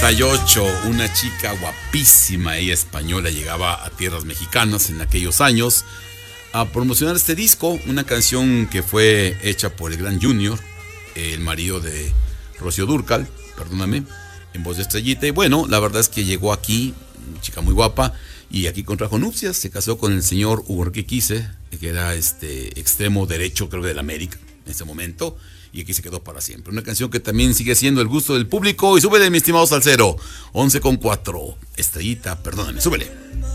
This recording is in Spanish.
98, una chica guapísima, ella española, llegaba a tierras mexicanas en aquellos años a promocionar este disco, una canción que fue hecha por el gran Junior, el marido de Rocío Dúrcal, perdóname, en voz de Estrellita. Y bueno, la verdad es que llegó aquí, una chica muy guapa, y aquí contrajo nupcias, se casó con el señor Hugo Enrique Quise, que era extremo derecho, creo que del América, en ese momento, y aquí se quedó para siempre. Una canción que también sigue siendo el gusto del público. Y súbele, mi estimado salsero, 11:04, Estrellita, perdóname, súbele.